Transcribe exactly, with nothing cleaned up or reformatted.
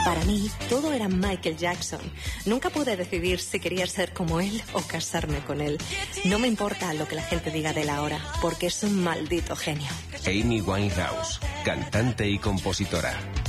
Para mí, todo era Michael Jackson. Nunca pude decidir si quería ser como él o casarme con él. No me importa lo que la gente diga de él ahora, porque es un maldito genio. Amy Winehouse, cantante y compositora.